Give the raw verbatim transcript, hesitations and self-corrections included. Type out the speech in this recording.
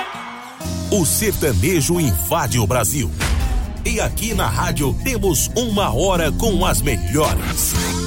O sertanejo invade o Brasil. E aqui na rádio temos uma hora com as melhores.